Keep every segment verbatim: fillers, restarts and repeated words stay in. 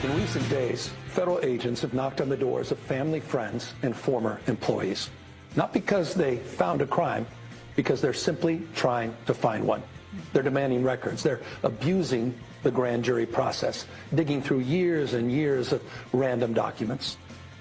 In recent days, federal agents have knocked on the doors of family, friends, and former employees. Not because they found a crime, because they're simply trying to find one. They're demanding records. They're abusing the grand jury process, digging through years and years of random documents.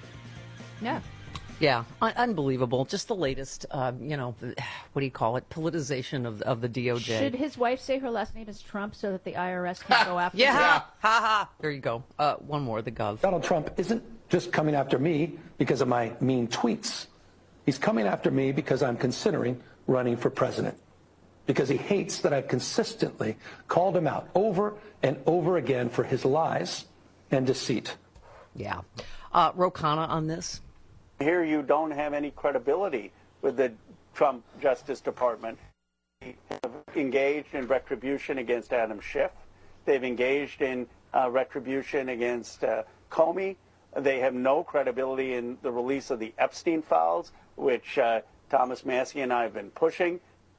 Yeah. Yeah, un- unbelievable. Just the latest, uh, you know, what do you call it, politicization of, of the D O J. Should his wife say her last name is Trump so that the I R S can go after yeah. him? Yeah, ha ha. There you go. Uh, one more, the Gov. Donald Trump isn't just coming after me because of my mean tweets. He's coming after me because I'm considering running for president. Because he hates that I've consistently called him out over and over again for his lies and deceit. Yeah. Uh, Ro Khanna on this. Here you don't have any credibility with the Trump Justice Department. They have engaged in retribution against Adam Schiff. They've engaged in uh, retribution against uh, Comey. They have no credibility in the release of the Epstein files, which uh, Thomas Massie and I have been pushing.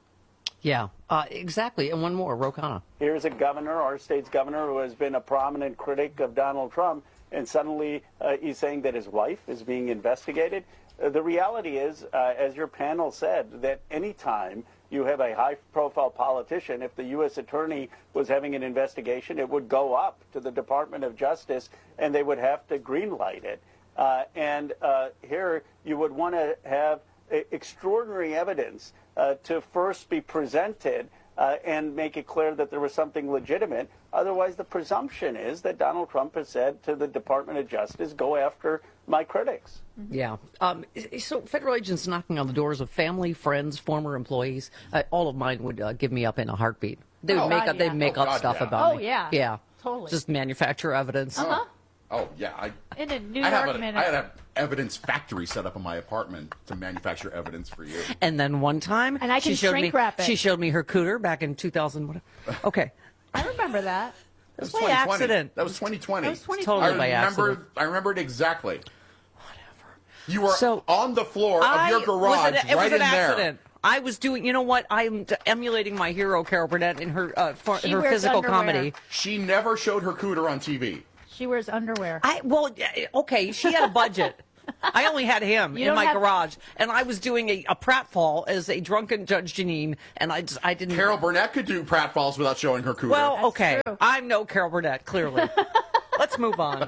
Yeah, uh, exactly. And one more, Ro Khanna. Here's a governor, our state's governor, who has been a prominent critic of Donald Trump, and suddenly uh, he's saying that his wife is being investigated. Uh, the reality is, uh, as your panel said, that any time you have a high-profile politician, if the U S attorney was having an investigation, it would go up to the Department of Justice, and they would have to greenlight it. Uh, and uh, here you would want to have extraordinary evidence uh, to first be presented uh, and make it clear that there was something legitimate. Otherwise, the presumption is that Donald Trump has said to the Department of Justice, go after my critics. Mm-hmm. Yeah. Um, so federal agents knocking on the doors of family, friends, former employees, uh, all of mine would uh, give me up in a heartbeat. They would oh, make God, up, they'd yeah. make oh, up God, stuff yeah. about oh, me. yeah. Yeah. Totally. Just manufacture evidence. Uh-huh. Oh, yeah. I, In a New I, have York a, minute. I had an evidence factory set up in my apartment to manufacture evidence for you. And then one time, And I can she showed shrink me, wrap it. She showed me her cooter back in two thousand. Okay. I remember that. It was That by twenty twenty. accident. That was twenty twenty. That was twenty Totally twenty. by I remember. accident. I remember it exactly. Whatever. You were So, on the floor of I- your was garage, it, it right was an in there. accident. I was doing, you know what? I'm d- emulating my hero, Carol Burnett, in her uh, for, She her wears physical underwear. comedy. She never showed her cooter on T V. She wears underwear. I well, okay, she had a budget. I only had him You in don't my have- garage, and I was doing a, a pratfall as a drunken Judge Janine, and I just, I didn't. Carol Burnett could do pratfalls without showing her cooter. Well, That's okay, true. I'm no Carol Burnett, clearly. Let's move on.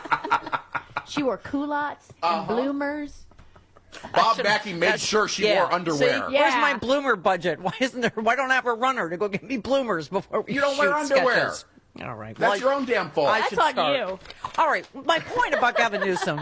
She wore culottes and Uh-huh. bloomers. Bob should- Mackey made that's- sure she yeah. wore underwear. See, Yeah. where's my bloomer budget? Why isn't there? Why don't I have a runner to go get me bloomers before we You don't shoot wear underwear. sketches? All right, That's well, your own damn fault. I That's should on start. you. All right, my point about Gavin Newsom.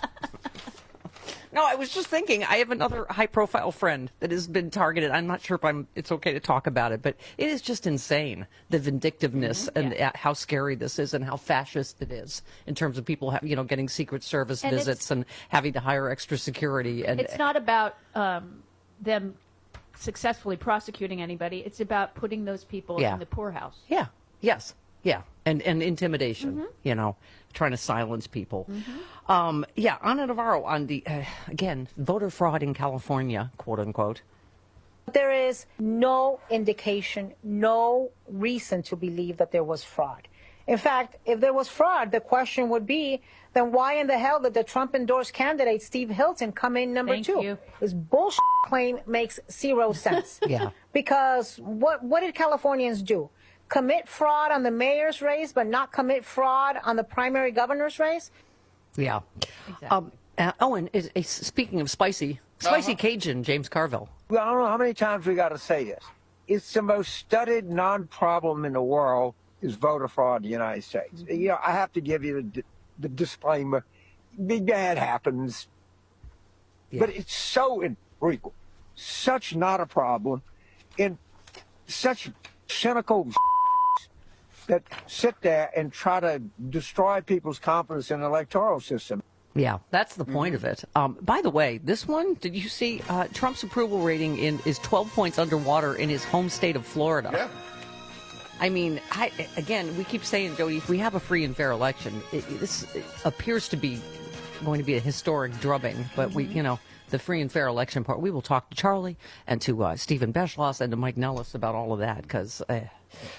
No, I was just thinking, I have another high-profile friend that has been targeted. I'm not sure if I'm. It's okay to talk about it, but it is just insane, the vindictiveness Mm-hmm. and uh, how scary this is and how fascist it is in terms of people, have, you know, getting Secret Service And visits it's- and having to hire extra security. And It's not about um, them successfully prosecuting anybody. It's about putting those people Yeah. in the poorhouse. Yeah. Yes. Yeah. And and intimidation. Mm-hmm. You know, trying to silence people. Um, yeah. Ana Navarro on the uh, again voter fraud in California, quote unquote. There is no indication, no reason to believe that there was fraud. In fact, if there was fraud, the question would be, then why in the hell did the Trump-endorsed candidate Steve Hilton come in number Thank two? you. His bullshit claim makes zero sense. Yeah. Because what what did Californians do? Commit fraud on the mayor's race, but not commit fraud on the primary governor's race? Yeah. Exactly. Um, uh, oh, and is, is, speaking of spicy, spicy Uh-huh. Cajun, James Carville. Well, I don't know how many times we got to say this. It's the most studied non-problem in the world is voter fraud in the United States. You know, I have to give you the, the disclaimer. Big bad happens. Yeah. But it's so infrequent, such not a problem, and such cynical that sit there and try to destroy people's confidence in the electoral system. Yeah, that's the point of it. Um, by the way, this one, did you see uh, Trump's approval rating in is twelve points underwater in his home state of Florida? Yeah. I mean, I, again, we keep saying, Jody, if we have a free and fair election, it, it- this appears to be going to be a historic drubbing. But we, you know, the free and fair election part, we will talk to Charlie and to uh, Stephen Beschloss and to Mike Nellis about all of that because. Uh,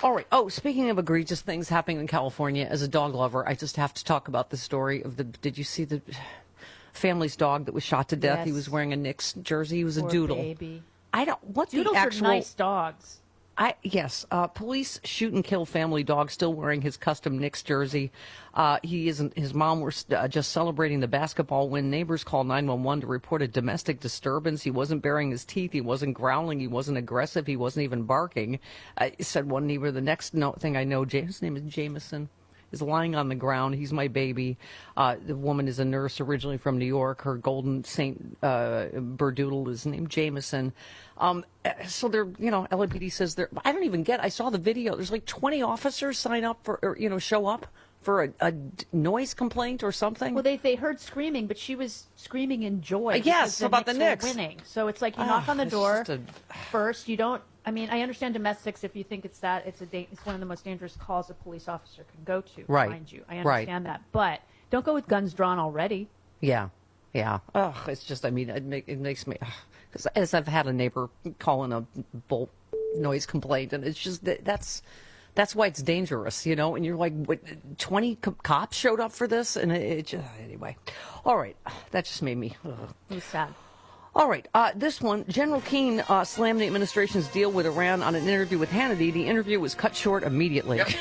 All right. Oh, speaking of egregious things happening in California, as a dog lover, I just have to talk about the story of the. Did you see the family's dog that was shot to death? Yes. He was wearing a Knicks jersey. He was Poor a doodle. baby. I don't. What Doodles the actual? are nice dogs. I yes. Uh, police shoot and kill family dog still wearing his custom Knicks jersey. Uh, he isn't. His mom were uh, just celebrating the basketball win. Neighbors called nine one one to report a domestic disturbance. He wasn't baring his teeth. He wasn't growling. He wasn't aggressive. He wasn't even barking. Uh, said one neighbor. The next no- thing I know, James, his name is Jameson, is lying on the ground. He's my baby. Uh, the woman is a nurse originally from New York. Her golden Saint uh, Berdoodle is named Jameson. Um, so they're, you know, L A P D says they're, I don't even get, I saw the video. There's like twenty officers sign up for, or, you know, show up for a, a noise complaint or something. Well, they they heard screaming, but she was screaming in joy. Uh, yes, because the about the Knicks were Knicks. winning. So it's like you Ah, knock on the it's door just a- first. You don't. I mean, I understand domestics. If you think it's that, it's a da- it's one of the most dangerous calls a police officer can go to. Right. Mind you, I Right. understand that, but don't go with guns drawn already. Yeah, yeah. Ugh, it's just, I mean, it, make, it makes me, because as I've had a neighbor call in a bolt noise complaint, and it's just, that, that's that's why it's dangerous, you know, and you're like, what, twenty co- cops showed up for this, and it, it just, anyway. All right, that just made me, ugh. It was sad. All right, uh, this one, General Keane uh, slammed the administration's deal with Iran on an interview with Hannity. The interview was cut short immediately. Yep.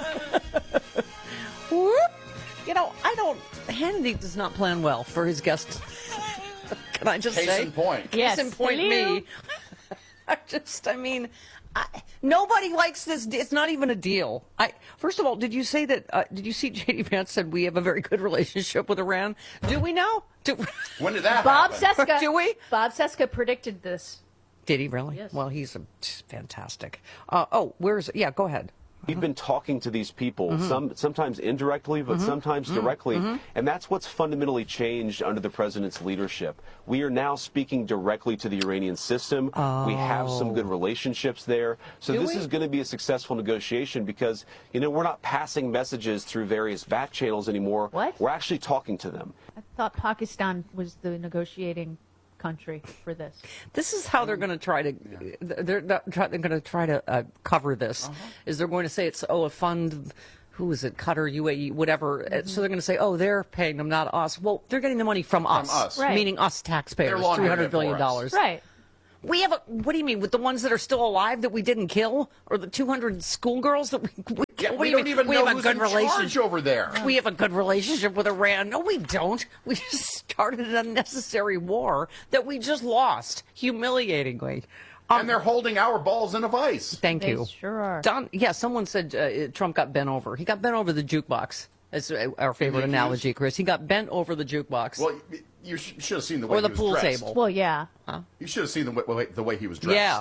Whoop. You know, I don't, Hannity does not plan well for his guests. Can I just Case say? in point. Yes. Case in point Hello. me. I just, I mean, I, nobody likes this. It's not even a deal. I First of all, did you say that, uh, did you see J D Vance said we have a very good relationship with Iran? Do we know? Do, When did that Bob happen? Seska. Do we? Bob Seska predicted this. did he really? Yes. Well, he's a, fantastic. Uh, oh, where's, yeah, go ahead. We've been talking to these people, Mm-hmm. some sometimes indirectly, but sometimes directly, and that's what's fundamentally changed under the president's leadership. We are now speaking directly to the Iranian system. We have some good relationships there. So Do this we? is going to be a successful negotiation because, you know, we're not passing messages through various back channels anymore. What? We're actually talking to them. I thought Pakistan was the negotiating country for this. This is how they're going to try to they're they're, try, they're going to try to uh, cover this. Uh-huh. Is they're going to say it's oh a fund, who is it, Qatar, U A E, whatever. Uh, So they're going to say oh they're paying them, not us. Well, they're getting the money from us, us. Right. meaning us taxpayers, They're laundering three hundred it billion for dollars. us. Right. We have a. What do you mean with the ones that are still alive that we didn't kill, or the two hundred schoolgirls that we? we Yeah, what we do you don't mean? even we know have who's a good in charge relationship over there. We have a good relationship with Iran. No, we don't. We just started an unnecessary war that we just lost humiliatingly. Um, And they're holding our balls in a vice. Thank They you. sure are. Don, yeah, someone said uh, Trump got bent over. He got bent over the jukebox. That's uh, our favorite Did he analogy, Chris. He got bent over the jukebox. Well, you- you sh- should have seen the way Or the he was pool dressed. table. Well, yeah. You should have seen the way, the way he was dressed. Yeah.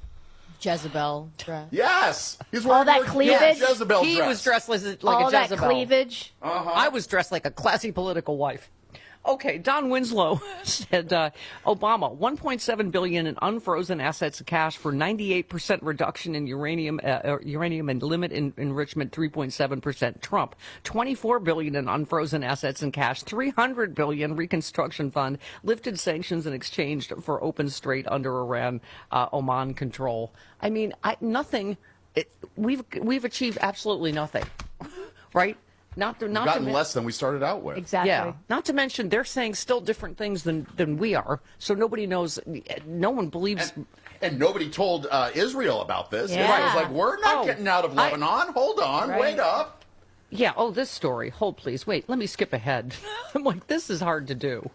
Jezebel dress. Yes. He's All wearing that your- cleavage? your Jezebel he dress. was dressed like, like All a that Jezebel. cleavage. I was dressed like a classy political wife. Okay, Don Winslow said uh, Obama one point seven billion dollars in unfrozen assets of cash for ninety-eight percent reduction in uranium uh, uh, uranium and limit in, enrichment three point seven percent. Trump twenty-four billion dollars in unfrozen assets and cash, three hundred billion dollars reconstruction fund, lifted sanctions in exchange for open strait under Iran uh, Oman control. I mean, I, nothing. It, we've we've achieved absolutely nothing, right? Not to, not to gotten men- less than we started out with. Exactly. yeah. Not to mention they're saying still different things than, than we are. So nobody knows. No one believes. And, and nobody told uh, Israel about this. Yeah. Israel was like, we're not Oh, getting out of I- Lebanon. Hold on. Right. Wait up. Yeah. Oh, this story. Hold, please. Wait. Let me skip ahead. I'm like, this is hard to do.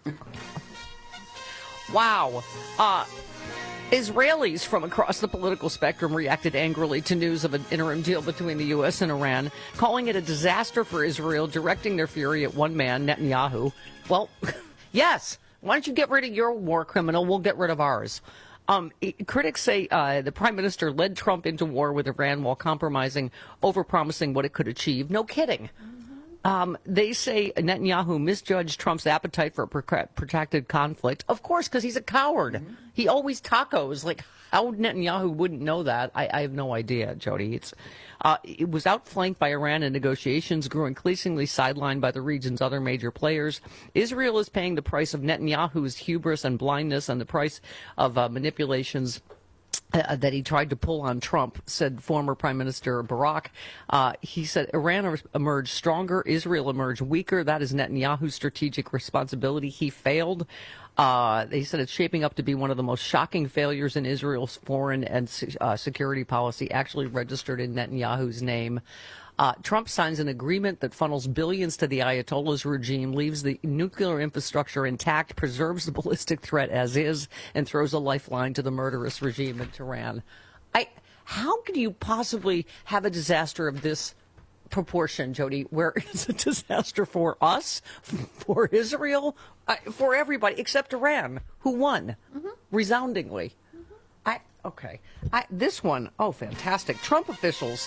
Wow. Uh, Israelis from across the political spectrum reacted angrily to news of an interim deal between the U S and Iran, calling it a disaster for Israel, directing their fury at one man, Netanyahu. Well, yes. Why don't you get rid of your war criminal? We'll get rid of ours. Um, it- critics say uh, the prime minister led Trump into war with Iran while compromising, overpromising what it could achieve. No kidding. Um, they say Netanyahu misjudged Trump's appetite for a pro- protracted conflict. Of course, because he's a coward. Mm-hmm. He always tacos. Like, how Netanyahu wouldn't know that? I, I have no idea, Jody. It's uh, it was outflanked by Iran in negotiations, grew increasingly sidelined by the region's other major players. Israel is paying the price of Netanyahu's hubris and blindness, and the price of uh, manipulations Uh, that he tried to pull on Trump, said former Prime Minister Barack. Uh, he said Iran er- emerged stronger, Israel emerged weaker. That is Netanyahu's strategic responsibility. He failed. Uh, he said it's shaping up to be one of the most shocking failures in Israel's foreign and uh, security policy, actually registered in Netanyahu's name. Uh, Trump signs an agreement that funnels billions to the Ayatollah's regime, leaves the nuclear infrastructure intact, preserves the ballistic threat as is, and throws a lifeline to the murderous regime in Tehran. I, how could you possibly have a disaster of this proportion, Jody, where it's a disaster for us, for Israel, uh, for everybody, except Iran, who won mm-hmm. resoundingly? Mm-hmm. I okay. I, this one, oh, fantastic. Trump officials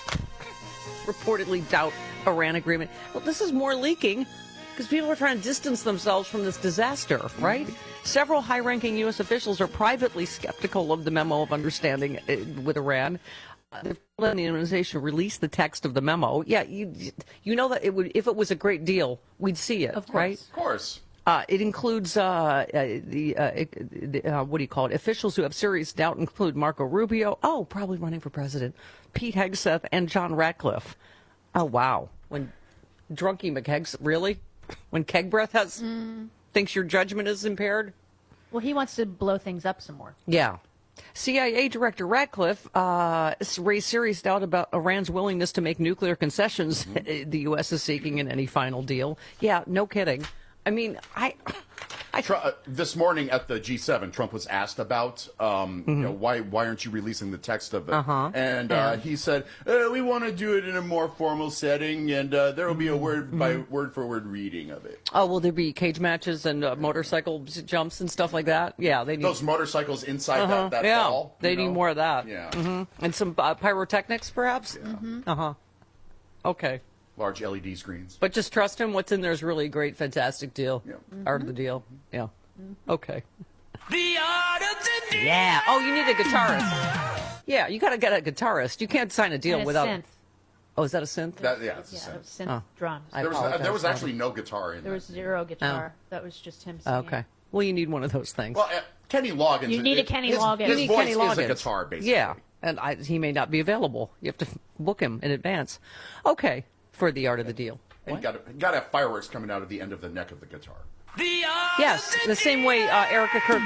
reportedly doubt Iran agreement. Well, this is more leaking because people are trying to distance themselves from this disaster, right? Mm-hmm. Several high-ranking U S officials are privately skeptical of the memo of understanding uh, with Iran. Uh, the organization released the text of the memo. Yeah, you you know that it would if it was a great deal, we'd see it, of course. right? Of course. Uh, it includes, uh, uh, the, uh, the uh, what do you call it, officials who have serious doubt include Marco Rubio, oh, probably running for president, Pete Hegseth, and John Ratcliffe. Oh, wow. When Drunky McKegs, really? When Keg Breath has, mm. thinks your judgment is impaired? Well, he wants to blow things up some more. Yeah. C I A Director Ratcliffe uh, raised serious doubt about Iran's willingness to make nuclear concessions mm-hmm. the U S is seeking in any final deal. Yeah, no kidding. I mean, I, I Tr- uh, this morning at the G seven, Trump was asked about, um, mm-hmm. you know, why why aren't you releasing the text of it? Uh-huh. And yeah. uh, he said, uh, we want to do it in a more formal setting, and uh, there will be a word mm-hmm. by word for word reading of it. Oh, will there be cage matches and uh, motorcycle jumps and stuff like that? Yeah, they need those motorcycles inside uh-huh. that, that yeah. ball. They know? need more of that. Yeah, mm-hmm. And some uh, pyrotechnics, perhaps. Yeah. Mm-hmm. Uh huh. Okay. Large L E D screens. But just trust him. What's in there is really a great, fantastic deal. Yeah. Mm-hmm. Art of the deal. Yeah. Mm-hmm. Okay. The art of the deal. Yeah. Oh, you need a guitarist. Yeah, you got to get a guitarist. You can't sign a deal and a without. synth. Oh, is that a synth? That, yeah, it's Yeah, a it was synth. synth Oh. drums. I There was, uh, apologize. there was actually no guitar in There was that. zero guitar. That was just him Oh, singing. okay. Well, you need one of those things. Well, uh, Kenny Loggins. You need a it- Kenny his, Loggins. His You need voice Kenny is Loggins. a guitar, basically. Yeah, and I, he may not be available. You have to book him in advance. Okay, for the art of the deal. And you got to got to have fireworks coming out of the end of the neck of the guitar. The art Yes, of the the same deal. way uh, Erica Kirk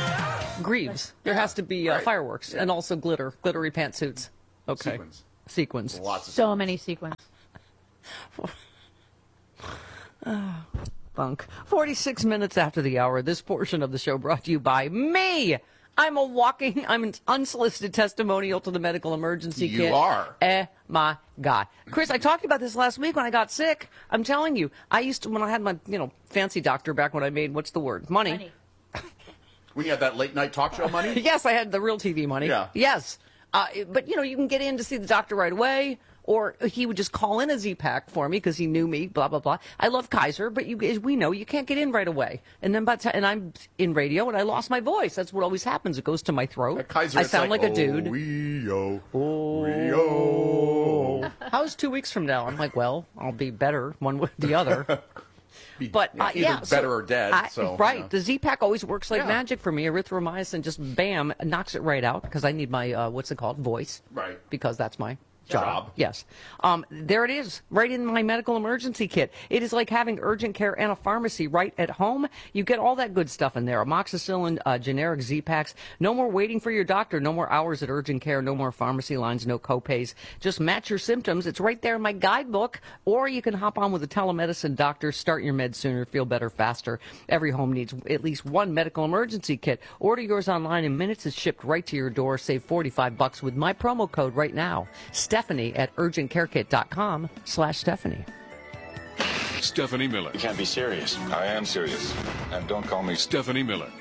grieves. There has to be uh, Right. fireworks Yeah. and also glitter, glittery pantsuits. Okay. Sequins. Sequins. Lots of So many sequins. Bunk. forty-six minutes after the hour, this portion of the show brought to you by me. I'm a walking, I'm an unsolicited testimonial to the medical emergency You kit. are. Eh, my God. Chris, I talked about this last week when I got sick. I'm telling you, I used to, when I had my, you know, fancy doctor back when I made, what's the word? Money. Money. When you had that late night talk show money. Yes, I had the real T V money. Yeah. Yes. Uh, but, you know, you can get in to see the doctor right away, or he would just call in a Z-Pack for me because he knew me, blah, blah, blah. I love Kaiser, but you, as we know, you can't get in right away. And then by the time, and I'm in radio, and I lost my voice. That's what always happens. It goes to my throat. At Kaiser, I it's sound like, like a dude. Oh, wee-o, Oh. wee-o. How's two weeks from now? I'm like, well, I'll be better one with the other. Be- But uh, either yeah, better so or dead. I- so right, you know. the Z-Pack always works like Yeah. magic for me. Erythromycin just bam knocks it right out because I need my uh, what's it called voice, Right. Because that's my job. Job. Yes, um, there it is, right in my medical emergency kit. It is like having urgent care and a pharmacy right at home. You get all that good stuff in there: amoxicillin, uh, generic Z-Packs. No more waiting for your doctor. No more hours at urgent care. No more pharmacy lines. No copays. Just match your symptoms. It's right there in my guidebook. Or you can hop on with a telemedicine doctor. Start your meds sooner. Feel better faster. Every home needs at least one medical emergency kit. Order yours online in minutes. It's shipped right to your door. Save forty-five bucks with my promo code right now. Stephanie at urgentcarekit.com slash Stephanie. Stephanie Miller. You can't be serious. I am serious. And don't call me Stephanie Miller.